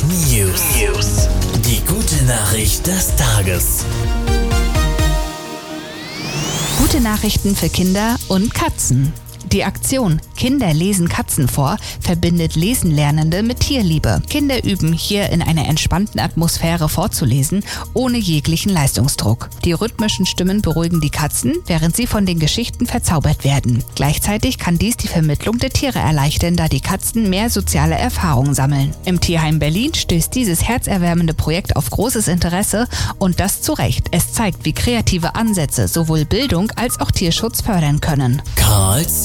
News. Die gute Nachricht des Tages. Gute Nachrichten für Kinder und Katzen. Die Aktion Kinder lesen Katzen vor verbindet Lesenlernende mit Tierliebe. Kinder üben hier in einer entspannten Atmosphäre vorzulesen, ohne jeglichen Leistungsdruck. Die rhythmischen Stimmen beruhigen die Katzen, während sie von den Geschichten verzaubert werden. Gleichzeitig kann dies die Vermittlung der Tiere erleichtern, da die Katzen mehr soziale Erfahrungen sammeln. Im Tierheim Berlin stößt dieses herzerwärmende Projekt auf großes Interesse und das zu Recht. Es zeigt, wie kreative Ansätze sowohl Bildung als auch Tierschutz fördern können. Karls